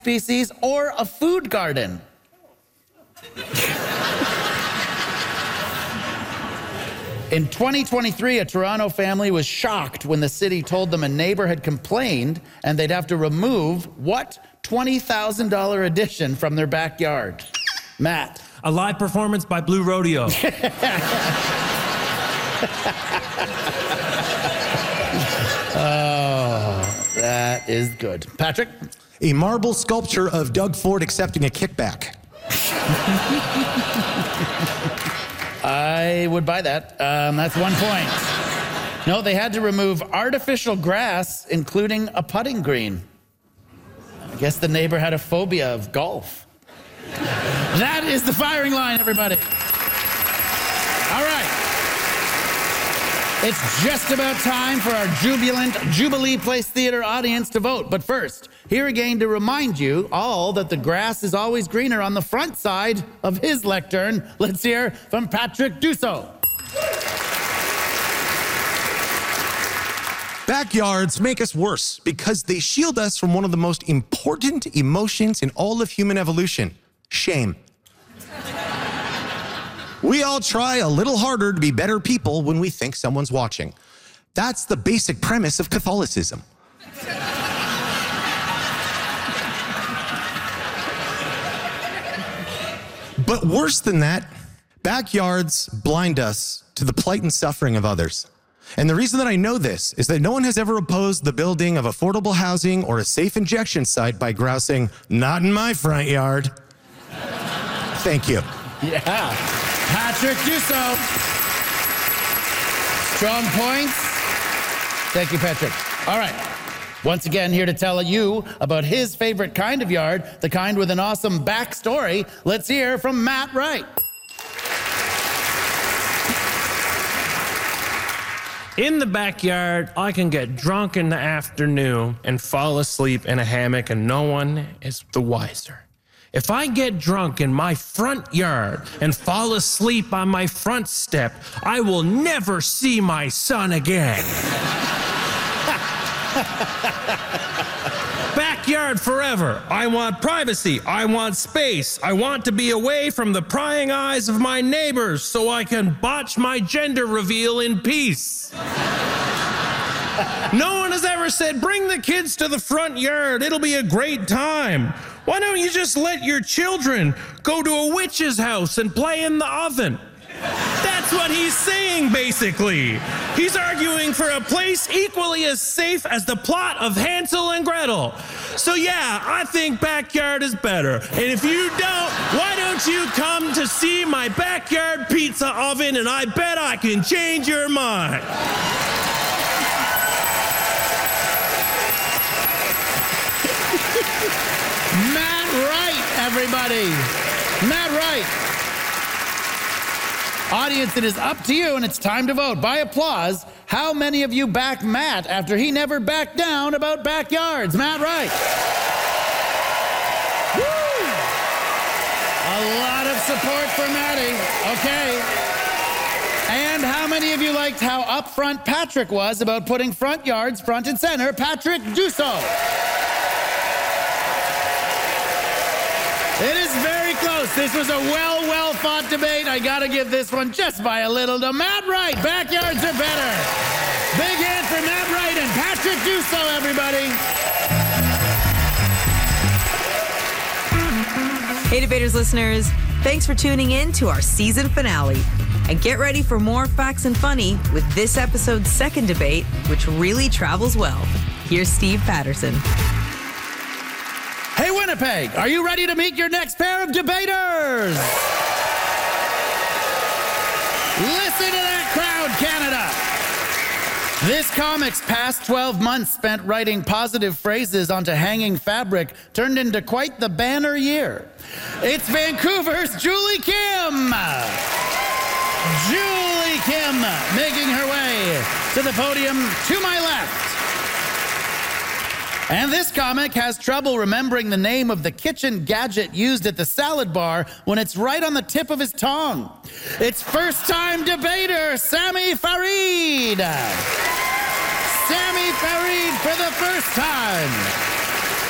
species or a food garden? In 2023, a Toronto family was shocked when the city told them a neighbor had complained and they'd have to remove what $20,000 addition from their backyard? Matt. A live performance by Blue Rodeo. Oh, that is good. Patrick? A marble sculpture of Doug Ford accepting a kickback. I would buy that. That's 1 point. No, they had to remove artificial grass, including a putting green. I guess the neighbor had a phobia of golf. That is the firing line, everybody. All right. It's just about time for our jubilant Jubilee Place Theater audience to vote. But first, here again to remind you all that the grass is always greener on the front side of his lectern. Let's hear from Patrick Dussault. Backyards make us worse because they shield us from one of the most important emotions in all of human evolution, shame. We all try a little harder to be better people when we think someone's watching. That's the basic premise of Catholicism. But worse than that, backyards blind us to the plight and suffering of others. And the reason that I know this is that no one has ever opposed the building of affordable housing or a safe injection site by grousing, "Not in my front yard." Thank you. Yeah. Patrick Dussault. Strong points. Thank you, Patrick. All right. Once again, here to tell you about his favorite kind of yard, the kind with an awesome backstory. Let's hear from Matt Wright. In the backyard, I can get drunk in the afternoon and fall asleep in a hammock and no one is the wiser. If I get drunk in my front yard and fall asleep on my front step, I will never see my son again. Backyard forever. I want privacy. I want space. I want to be away from the prying eyes of my neighbors so I can botch my gender reveal in peace. No one has ever said, bring the kids to the front yard. It'll be a great time. Why don't you just let your children go to a witch's house and play in the oven? That's what he's saying, basically. He's arguing for a place equally as safe as the plot of Hansel and Gretel. So yeah, I think backyard is better. And if you don't, why don't you come to see my backyard pizza oven and I bet I can change your mind. Matt Wright, everybody. Matt Wright. Audience, it is up to you, and it's time to vote. By applause, how many of you back Matt after he never backed down about backyards? Matt Wright. Woo! A lot of support for Matty. Okay. And how many of you liked how upfront Patrick was about putting front yards front and center? Patrick Dussault. It is very close. This was a well-fought debate. I got to give this one just by a little to Matt Wright. Backyards are better. Big hand for Matt Wright and Patrick Dussault, everybody. Hey, Debaters listeners. Thanks for tuning in to our season finale. And get ready for more Facts and Funny with this episode's second debate, which really travels well. Here's Steve Patterson. Hey, Winnipeg, are you ready to meet your next pair of debaters? Listen to that crowd, Canada. This comic's past 12 months spent writing positive phrases onto hanging fabric turned into quite the banner year. It's Vancouver's Julie Kim. Julie Kim making her way to the podium to my left. And this comic has trouble remembering the name of the kitchen gadget used at the salad bar when it's right on the tip of his tongue. It's first-time debater, Sami Farid. Sami Farid for the first time.